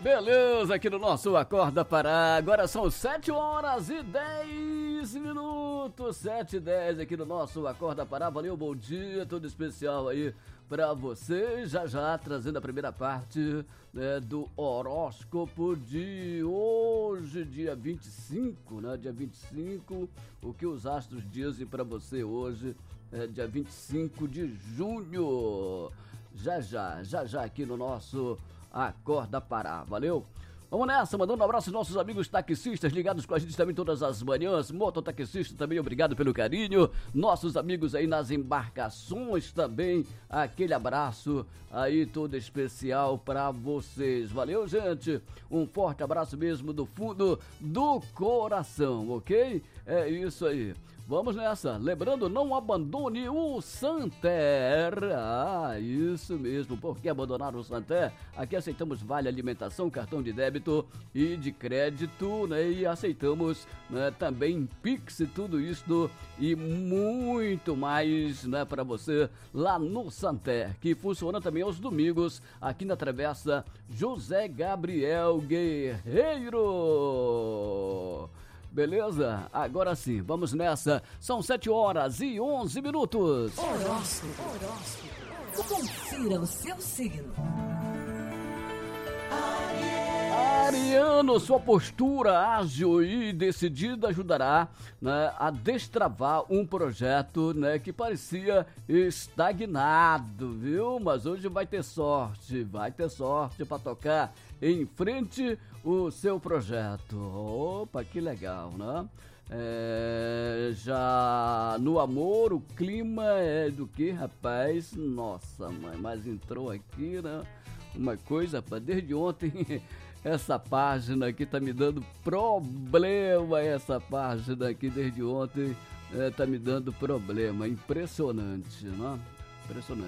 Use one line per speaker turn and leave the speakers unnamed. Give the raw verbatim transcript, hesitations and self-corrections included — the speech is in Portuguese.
Beleza, aqui no nosso Acorda Pará. Agora são sete horas e dez minutos. sete e dez aqui no nosso Acorda Pará. Valeu, bom dia, todo especial aí pra você. Já já trazendo a primeira parte, né, do horóscopo de hoje, dia vinte e cinco, né? Dia vinte e cinco. O que os astros dizem pra você hoje, é dia vinte e cinco de junho. Já já, já já aqui no nosso Acorda Pará, valeu? Vamos nessa, mandando um abraço aos nossos amigos taxistas ligados com a gente também todas as manhãs, mototaxista também, obrigado pelo carinho, nossos amigos aí nas embarcações também, aquele abraço aí todo especial pra vocês, valeu gente? Um forte abraço mesmo do fundo do coração, ok? É isso aí. Vamos nessa, lembrando, não abandone o Santer. Ah, isso mesmo, por que abandonar o Santer? Aqui aceitamos vale alimentação, cartão de débito e de crédito, né? E aceitamos, né, também Pix e tudo isso e muito mais, né, para você lá no Santer, que funciona também aos domingos aqui na Travessa José Gabriel Guerreiro. Beleza? Agora sim, vamos nessa. São sete horas e onze minutos.
Horóscopo. Horóscopo. Confira o seu signo.
Ariano, sua postura ágil e decidida ajudará, né, a destravar um projeto, né, que parecia estagnado, viu? Mas hoje vai ter sorte, vai ter sorte para tocar em frente o seu projeto. Opa, que legal, né? É, já no amor, o clima é do que, rapaz? Nossa, mãe, mas entrou aqui, né? Uma coisa, rapaz, desde ontem essa página aqui tá me dando problema, essa página aqui desde ontem é, tá me dando problema, impressionante, né? Impressionante.